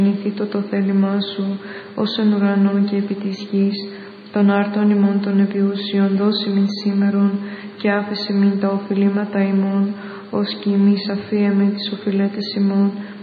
γεννηθήτω το θέλημά σου, ως εν ουρανόν και επί της γης. Των άρτων ημών των επιούσιων δώσει μην σήμερον, και άφησε μην τα οφειλήματα ημών, ως κι εμείς αφίεμε τις οφειλέτες ημών,